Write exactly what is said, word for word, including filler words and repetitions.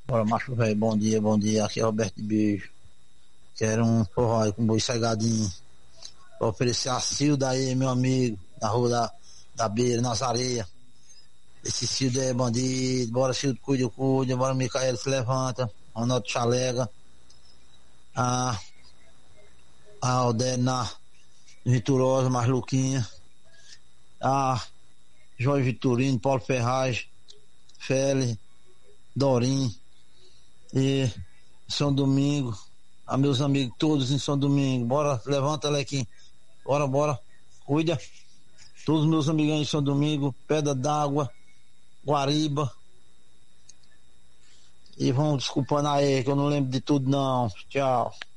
Bora, macho velho, bom dia, bom dia. Aqui é Roberto de Beijo. Quero um forró aí com boi cegadinho. Pra oferecer a Cilda aí, meu amigo, na rua da, da Beira, nas areias. Esse Cilda é bandido. Bora, Cilda, cuida, cuida. Bora, Micael, se levanta. Ronaldo Chalega. A, a Aldena Viturosa, mais Luquinha. A Jorge Vitorino, Paulo Ferraz, Félix, Dorim. E São Domingo, a meus amigos todos em São Domingo, bora, levanta, Lequim, bora, bora, cuida, todos os meus amigos em São Domingo, Pedra d'Água, Guariba, e vão desculpando aí, que eu não lembro de tudo não, tchau.